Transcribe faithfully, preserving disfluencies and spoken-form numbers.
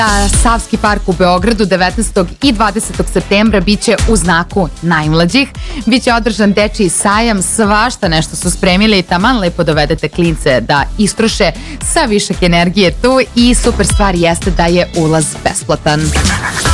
Savski park u Beogradu devetnaestog i dvadesetog septembra biće u znaku najmlađih. Biće održan dečiji sajam, svašta nešto su spremili, taman lepo dovedete klince da istroše sa višak energije tu i super stvar jeste da je ulaz besplatan.